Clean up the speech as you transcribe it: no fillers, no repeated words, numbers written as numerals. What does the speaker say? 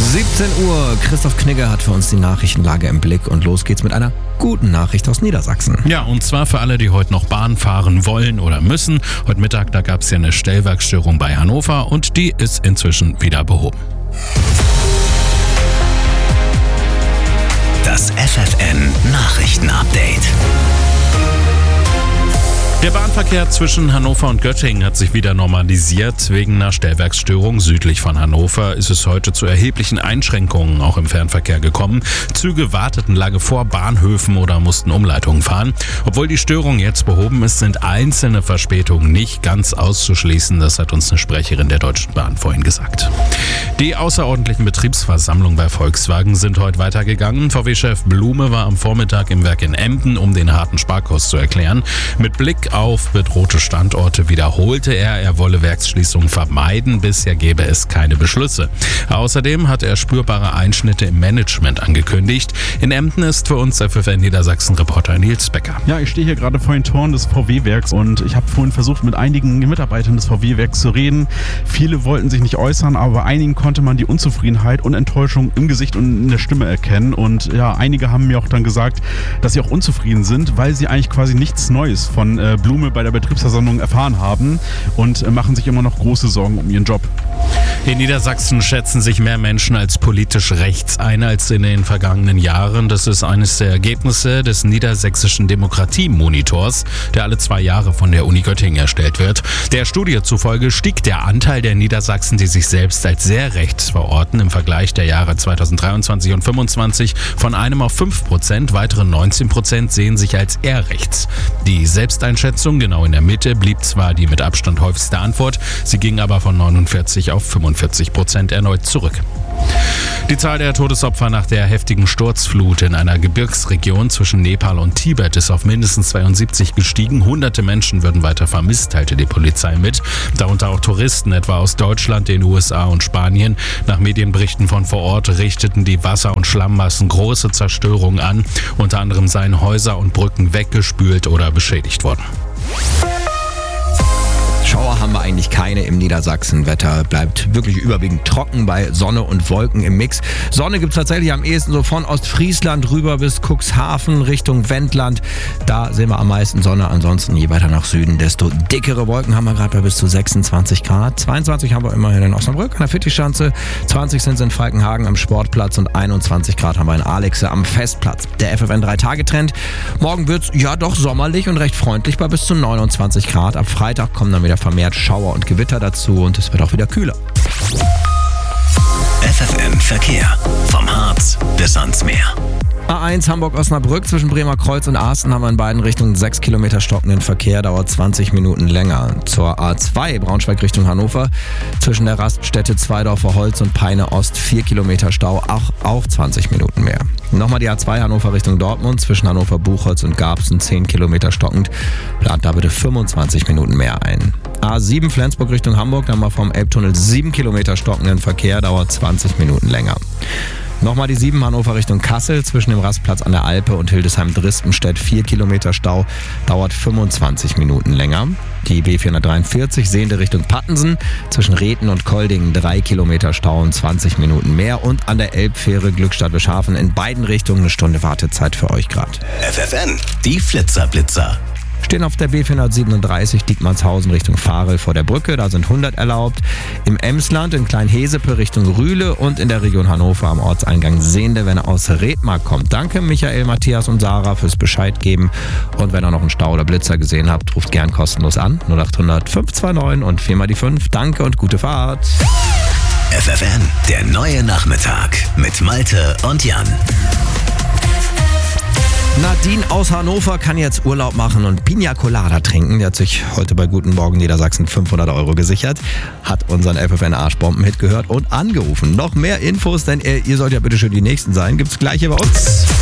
17 Uhr. Christoph Knigge hat für uns die Nachrichtenlage im Blick und los geht's mit einer guten Nachricht aus Niedersachsen. Ja, und zwar für alle, die heute noch Bahn fahren wollen oder müssen. Heute Mittag, da gab es ja eine Stellwerksstörung bei Hannover und die ist inzwischen wieder behoben. Das FFN Nachrichtenupdate. Der Bahnverkehr zwischen Hannover und Göttingen hat sich wieder normalisiert. Wegen einer Stellwerksstörung südlich von Hannover ist es heute zu erheblichen Einschränkungen auch im Fernverkehr gekommen. Züge warteten lange vor Bahnhöfen oder mussten Umleitungen fahren. Obwohl die Störung jetzt behoben ist, sind einzelne Verspätungen nicht ganz auszuschließen. Das hat uns eine Sprecherin der Deutschen Bahn vorhin gesagt. Die außerordentlichen Betriebsversammlungen bei Volkswagen sind heute weitergegangen. VW-Chef Blume war am Vormittag im Werk in Emden, um den harten Sparkurs zu erklären. Mit Blick auf bedrohte Standorte wiederholte er wolle Werksschließungen vermeiden. Bisher gäbe es keine Beschlüsse. Außerdem hat er spürbare Einschnitte im Management angekündigt. In Emden ist für uns FFN Niedersachsen-Reporter Nils Becker. Ja, ich stehe hier gerade vor den Toren des VW-Werks und ich habe vorhin versucht, mit einigen Mitarbeitern des VW-Werks zu reden. Viele wollten sich nicht äußern, aber bei einigen konnte man die Unzufriedenheit und Enttäuschung im Gesicht und in der Stimme erkennen. Und ja, einige haben mir auch dann gesagt, dass sie auch unzufrieden sind, weil sie eigentlich quasi nichts Neues von Blume bei der Betriebsversammlung erfahren haben und machen sich immer noch große Sorgen um ihren Job. In Niedersachsen schätzen sich mehr Menschen als politisch rechts ein als in den vergangenen Jahren. Das ist eines der Ergebnisse des Niedersächsischen Demokratiemonitors, der alle 2 Jahre von der Uni Göttingen erstellt wird. Der Studie zufolge stieg der Anteil der Niedersachsen, die sich selbst als sehr rechts verorten, im Vergleich der Jahre 2023 und 2025 von 1 auf 5%. Weitere 19% sehen sich als eher rechts. Die Selbsteinschätzung genau in der Mitte blieb zwar die mit Abstand häufigste Antwort, sie ging aber von 49 auf 45% erneut zurück. Die Zahl der Todesopfer nach der heftigen Sturzflut in einer Gebirgsregion zwischen Nepal und Tibet ist auf mindestens 72 gestiegen. Hunderte Menschen würden weiter vermisst, teilte die Polizei mit. Darunter auch Touristen, etwa aus Deutschland, den USA und Spanien. Nach Medienberichten von vor Ort richteten die Wasser- und Schlammmassen große Zerstörungen an. Unter anderem seien Häuser und Brücken weggespült oder beschädigt worden. Schauer haben wir eigentlich keine im Niedersachsen. Wetter bleibt wirklich überwiegend trocken bei Sonne und Wolken im Mix. Sonne gibt es tatsächlich am ehesten so von Ostfriesland rüber bis Cuxhaven Richtung Wendland. Da sehen wir am meisten Sonne. Ansonsten je weiter nach Süden, desto dickere Wolken haben wir gerade bei bis zu 26 Grad. 22 haben wir immerhin in Osnabrück an der Fittichschanze. 20 sind es in Falkenhagen am Sportplatz und 21 Grad haben wir in Alexe am Festplatz. Der FFN 3-Tage-Trend. Morgen wird es ja doch sommerlich und recht freundlich bei bis zu 29 Grad. Ab Freitag kommen dann wieder vermehrt Schauer und Gewitter dazu und es wird auch wieder kühler. FFN Verkehr. Vom Harz bis ans Meer. A1 Hamburg-Osnabrück zwischen Bremer Kreuz und Asten haben wir in beiden Richtungen 6 Kilometer stockenden Verkehr, dauert 20 Minuten länger. Zur A2 Braunschweig Richtung Hannover zwischen der Raststätte Zweidorfer Holz und Peine Ost 4 Kilometer Stau, auch 20 Minuten mehr. Nochmal die A2 Hannover Richtung Dortmund zwischen Hannover Buchholz und Garbsen 10 Kilometer stockend, plant da bitte 25 Minuten mehr ein. A7 Flensburg Richtung Hamburg, dann mal vom Elbtunnel 7 Kilometer stockenden Verkehr, dauert 20 Minuten länger. Nochmal die 7 Hannover Richtung Kassel zwischen dem Rastplatz an der Alpe und Hildesheim-Drispenstedt 4 Kilometer Stau, dauert 25 Minuten länger. Die B443 Sehnde Richtung Pattensen zwischen Reten und Koldingen 3 Kilometer Stau und 20 Minuten mehr. Und an der Elbfähre Glückstadt-Bischhafen in beiden Richtungen eine Stunde Wartezeit für euch gerade. FFN, die Flitzer-Blitzer. Stehen auf der B437 Diekmannshausen Richtung Varel vor der Brücke, da sind 100 erlaubt. Im Emsland in Kleinhesepe Richtung Rühle und in der Region Hannover am Ortseingang Sehnde, wenn er aus Redmark kommt. Danke Michael, Matthias und Sarah fürs Bescheid geben. Und wenn ihr noch einen Stau oder Blitzer gesehen habt, ruft gern kostenlos an 0800 529 und 4 mal die 5. Danke und gute Fahrt. FFN, der neue Nachmittag mit Malte und Jan. Nadine aus Hannover kann jetzt Urlaub machen und Pina Colada trinken. Die hat sich heute bei Guten Morgen Niedersachsen 500 € gesichert, hat unseren FFN Arschbomben-Hit gehört und angerufen. Noch mehr Infos, denn ihr sollt ja bitte schön die Nächsten sein, gibt's gleich hier bei uns.